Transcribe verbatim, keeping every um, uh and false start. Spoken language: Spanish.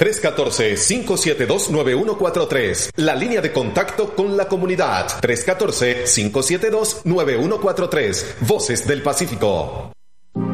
tres uno cuatro, cinco siete dos, nueve uno cuatro tres. La línea de contacto con la comunidad. tres uno cuatro, cinco siete dos, nueve uno cuatro tres. Voces del Pacífico.